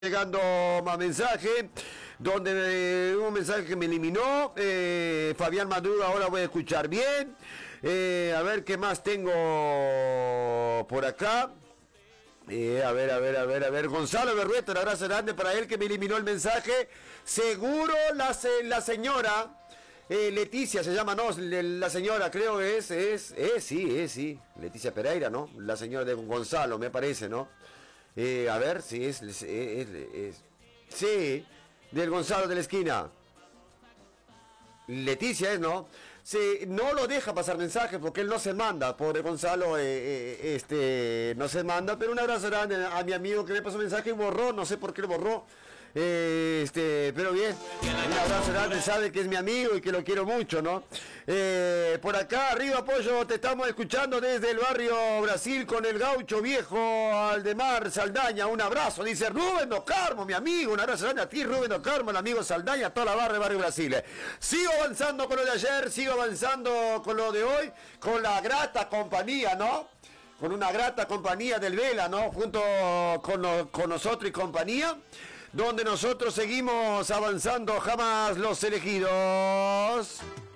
Llegando más mensaje, donde un mensaje que me eliminó, Fabián Madruga, ahora voy a escuchar bien, a ver qué más tengo por acá, a ver, Gonzalo Berrueta, un abrazo grande para él que me eliminó el mensaje, seguro la señora, Leticia se llama, no, la señora creo que sí, Leticia Pereira, ¿no? La señora de Gonzalo, me parece, ¿no? A ver si sí, del Gonzalo de la esquina. Leticia es, ¿no? Sí, no lo deja pasar mensajes porque él no se manda. Pobre Gonzalo, no se manda. Pero un abrazo grande a mi amigo que me pasó mensaje y borró. No sé por qué lo borró. Pero bien, un abrazo grande, sabe que es mi amigo y que lo quiero mucho, ¿no? Por acá, arriba, Pollo, te estamos escuchando desde el barrio Brasil con el gaucho viejo Aldemar Saldaña. Un abrazo, dice Rubén do Carmo, mi amigo. Un abrazo grande a ti, Rubén do Carmo, el amigo Saldaña, toda la barra de barrio Brasil. Sigo avanzando con lo de ayer, sigo avanzando con lo de hoy, con la grata compañía, ¿no? Con una grata compañía del Vela, ¿no? Junto con nosotros y compañía, donde nosotros seguimos avanzando, jamás los elegidos.